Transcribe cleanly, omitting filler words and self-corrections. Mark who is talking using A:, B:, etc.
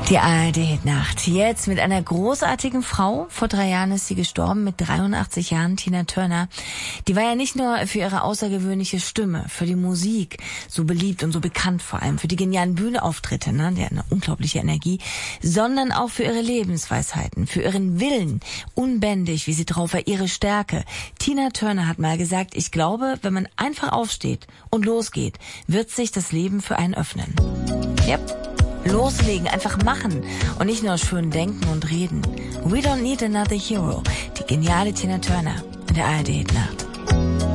A: Die ARD-Nacht. Jetzt mit einer großartigen Frau. Vor 3 Jahren ist sie gestorben, mit 83 Jahren, Tina Turner. Die war ja nicht nur für ihre außergewöhnliche Stimme, für die Musik, so beliebt und so bekannt vor allem, für die genialen Bühnenauftritte, ne, die hat eine unglaubliche Energie, sondern auch für ihre Lebensweisheiten, für ihren Willen, unbändig, wie sie drauf war, ihre Stärke. Tina Turner hat mal gesagt, ich glaube, wenn man einfach aufsteht und losgeht, wird sich das Leben für einen öffnen. Yep. Loslegen, einfach machen und nicht nur schön denken und reden. We don't need another hero. Die geniale Tina Turner in der ARD-Nacht.